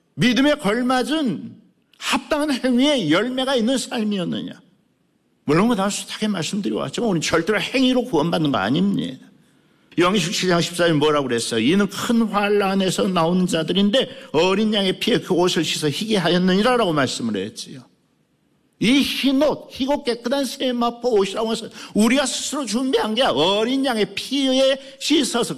믿음에 걸맞은 합당한 행위의 열매가 있는 삶이었느냐? 물론 그 다음 숱하게 말씀드려왔지만 우리는 절대로 행위로 구원받는 거 아닙니다. 요한계시록 7장 14절 뭐라고 그랬어요? 이는 큰 환난에서 나오는 자들인데 어린 양의 피에 그 옷을 씻어 희게 하였느니라 라고 말씀을 했지요. 이 흰옷, 희고 깨끗한 세마포 옷이라고 해서 우리가 스스로 준비한 게 어린 양의 피에 씻어서